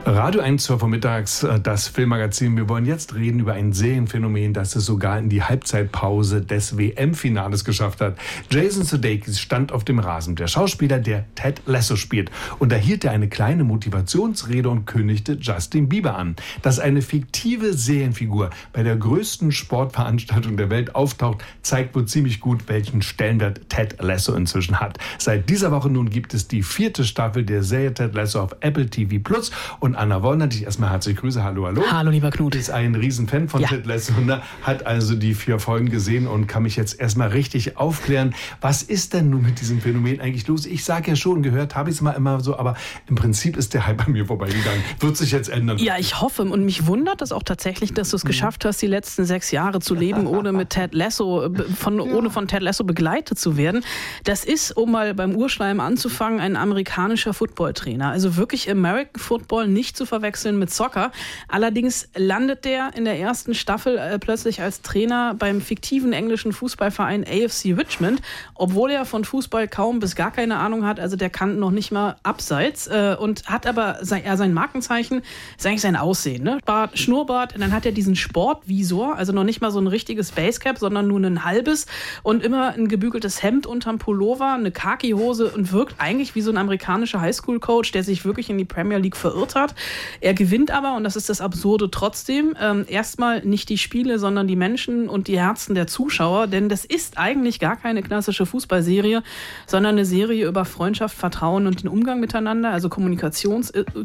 Radio 1 zur Vormittags, das Filmmagazin. Wir wollen jetzt reden über ein Serienphänomen, das es sogar in die Halbzeitpause des WM-Finales geschafft hat. Jason Sudeikis stand auf dem Rasen. Der Schauspieler, der Ted Lasso spielt. Und da hielt er eine kleine Motivationsrede und kündigte Justin Bieber an. Dass eine fiktive Serienfigur bei der größten Sportveranstaltung der Welt auftaucht, zeigt wohl ziemlich gut, welchen Stellenwert Ted Lasso inzwischen hat. Seit dieser Woche nun gibt es die 4. Staffel der Serie Ted Lasso auf Apple TV+. Und Anna Wollner, die ich erstmal herzlich grüße. Hallo, hallo. Hallo, lieber Knut. Ist ein Riesenfan von Ted Lasso, ne? Hat also die 4 Folgen gesehen und kann mich jetzt erstmal richtig aufklären. Was ist denn nun mit diesem Phänomen eigentlich los? Ich sage ja schon, gehört habe ich es mal immer so, aber im Prinzip ist der Hype bei mir vorbeigegangen. Wird sich jetzt ändern. Ja, ich hoffe. Und mich wundert es auch tatsächlich, dass du es geschafft hast, die letzten 6 Jahre zu leben, ohne mit Ted Lasso, ohne von Ted Lasso begleitet zu werden. Das ist, um mal beim Urschleim anzufangen, ein amerikanischer Footballtrainer. Also wirklich American Football, nicht zu verwechseln mit Soccer. Allerdings landet der in der ersten Staffel plötzlich als Trainer beim fiktiven englischen Fußballverein AFC Richmond, obwohl er von Fußball kaum bis gar keine Ahnung hat. Also der kann noch nicht mal abseits und hat aber sein Markenzeichen ist eigentlich sein Aussehen. Ne? Bart, Schnurrbart, und dann hat er diesen Sportvisor, also noch nicht mal so ein richtiges Basecap, sondern nur ein halbes und immer ein gebügeltes Hemd unterm Pullover, eine Khaki-Hose und wirkt eigentlich wie so ein amerikanischer Highschool-Coach, der sich wirklich in die Premier League verirrt hat. Er gewinnt aber, und das ist das Absurde trotzdem, erstmal nicht die Spiele, sondern die Menschen und die Herzen der Zuschauer, denn das ist eigentlich gar keine klassische Fußballserie, sondern eine Serie über Freundschaft, Vertrauen und den Umgang miteinander. Also Kommunikation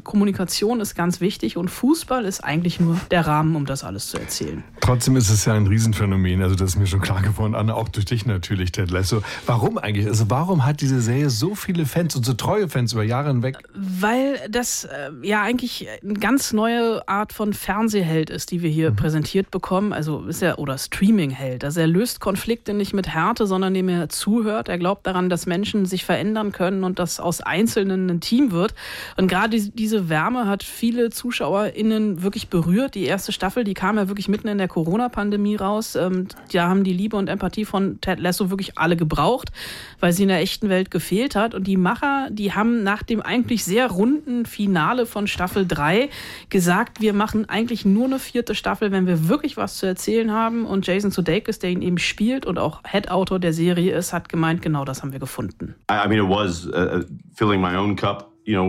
ist ganz wichtig und Fußball ist eigentlich nur der Rahmen, um das alles zu erzählen. Trotzdem ist es ja ein Riesenphänomen, also das ist mir schon klar geworden, Anna, auch durch dich natürlich, Ted Lasso. Warum eigentlich? Also warum hat diese Serie so viele Fans und so treue Fans über Jahre hinweg? Weil das eigentlich eine ganz neue Art von Fernsehheld ist, die wir hier präsentiert bekommen. Also ist er, oder Streaming-Held. Also er löst Konflikte nicht mit Härte, sondern indem er zuhört. Er glaubt daran, dass Menschen sich verändern können und dass aus Einzelnen ein Team wird. Und gerade diese Wärme hat viele ZuschauerInnen wirklich berührt. Die erste Staffel, die kam ja wirklich mitten in der Corona-Pandemie raus. Da haben die Liebe und Empathie von Ted Lasso wirklich alle gebraucht, weil sie in der echten Welt gefehlt hat. Und die Macher, die haben nach dem eigentlich sehr runden Finale von Staffel 3 gesagt, wir machen eigentlich nur eine 4. Staffel, wenn wir wirklich was zu erzählen haben. Und Jason Sudeikis, der ihn eben spielt und auch Head-Autor der Serie ist, hat gemeint, genau das haben wir gefunden. I mean, it was filling my own cup.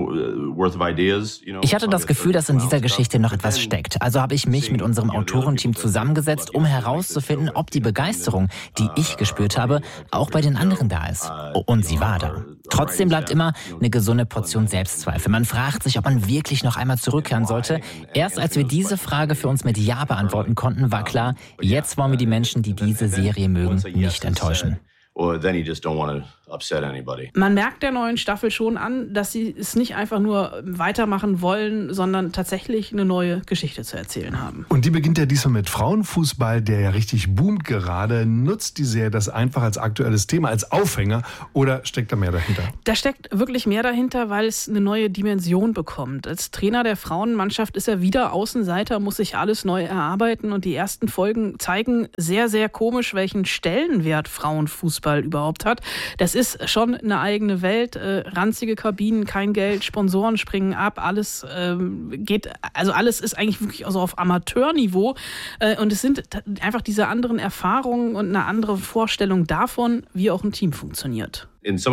Ich hatte das Gefühl, dass in dieser Geschichte noch etwas steckt. Also habe ich mich mit unserem Autorenteam zusammengesetzt, um herauszufinden, ob die Begeisterung, die ich gespürt habe, auch bei den anderen da ist. Und sie war da. Trotzdem bleibt immer eine gesunde Portion Selbstzweifel. Man fragt sich, ob man wirklich noch einmal zurückkehren sollte. Erst als wir diese Frage für uns mit Ja beantworten konnten, war klar, jetzt wollen wir die Menschen, die diese Serie mögen, nicht enttäuschen. Man merkt der neuen Staffel schon an, dass sie es nicht einfach nur weitermachen wollen, sondern tatsächlich eine neue Geschichte zu erzählen haben. Und die beginnt ja diesmal mit Frauenfußball, der ja richtig boomt gerade. Nutzt die Serie das einfach als aktuelles Thema, als Aufhänger, oder steckt da mehr dahinter? Da steckt wirklich mehr dahinter, weil es eine neue Dimension bekommt. Als Trainer der Frauenmannschaft ist er wieder Außenseiter, muss sich alles neu erarbeiten und die ersten Folgen zeigen sehr, sehr komisch, welchen Stellenwert Frauenfußball überhaupt hat. Das ist schon eine eigene Welt, ranzige Kabinen, kein Geld, Sponsoren springen ab, alles alles ist eigentlich wirklich also auf Amateurniveau und es sind einfach diese anderen Erfahrungen und eine andere Vorstellung davon, wie auch ein Team funktioniert.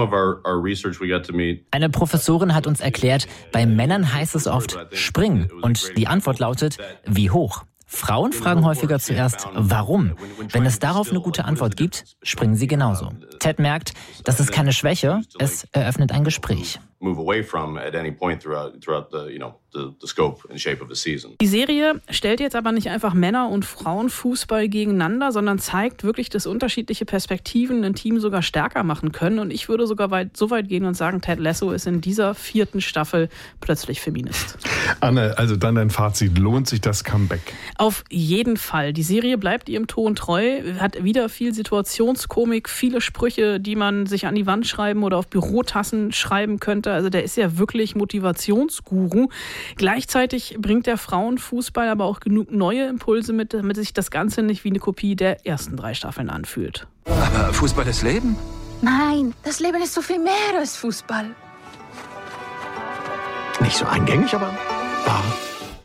Eine Professorin hat uns erklärt, bei Männern heißt es oft springen und die Antwort lautet, wie hoch? Frauen fragen häufiger zuerst, warum? Wenn es darauf eine gute Antwort gibt, springen sie genauso. Ted merkt, das ist keine Schwäche, es eröffnet ein Gespräch. Die Serie stellt jetzt aber nicht einfach Männer- und Frauenfußball gegeneinander, sondern zeigt wirklich, dass unterschiedliche Perspektiven ein Team sogar stärker machen können. Und ich würde sogar so weit gehen und sagen, Ted Lasso ist in dieser 4. Staffel plötzlich Feminist. Anne, also dann dein Fazit. Lohnt sich das Comeback? Auf jeden Fall. Die Serie bleibt ihrem Ton treu, hat wieder viel Situationskomik, viele Sprüche, die man sich an die Wand schreiben oder auf Bürotassen schreiben könnte. Also der ist ja wirklich Motivationsguru. Gleichzeitig bringt der Frauenfußball aber auch genug neue Impulse mit, damit sich das Ganze nicht wie eine Kopie der ersten 3 Staffeln anfühlt. Aber Fußball ist Leben? Nein, das Leben ist so viel mehr als Fußball. Nicht so eingängig, aber wahr.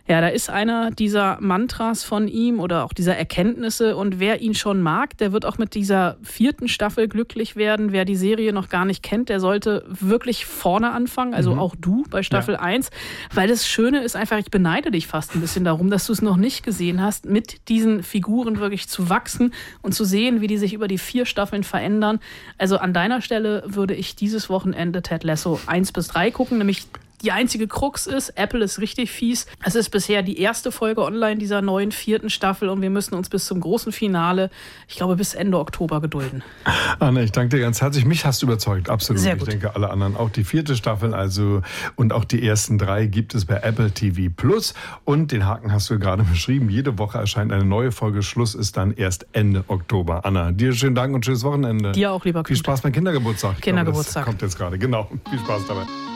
Ja, da ist einer dieser Mantras von ihm oder auch dieser Erkenntnisse und wer ihn schon mag, der wird auch mit dieser 4. Staffel glücklich werden. Wer die Serie noch gar nicht kennt, der sollte wirklich vorne anfangen, also auch du bei Staffel 1, weil das Schöne ist einfach, ich beneide dich fast ein bisschen darum, dass du es noch nicht gesehen hast, mit diesen Figuren wirklich zu wachsen und zu sehen, wie die sich über die 4 Staffeln verändern. Also an deiner Stelle würde ich dieses Wochenende Ted Lasso 1-3 gucken, nämlich die einzige Krux ist, Apple ist richtig fies. Es ist bisher die erste Folge online dieser neuen 4. Staffel und wir müssen uns bis zum großen Finale, ich glaube bis Ende Oktober gedulden. Anna, ich danke dir ganz herzlich. Mich hast du überzeugt, absolut. Sehr gut. Ich denke, alle anderen auch. Die 4. Staffel also und auch die ersten 3 gibt es bei Apple TV Plus. Und den Haken hast du gerade beschrieben. Jede Woche erscheint eine neue Folge. Schluss ist dann erst Ende Oktober. Anna, dir schönen Dank und schönes Wochenende. Dir auch, lieber Knut. Viel Spaß beim Kindergeburtstag. Kindergeburtstag. Das kommt jetzt gerade. Genau. Viel Spaß dabei.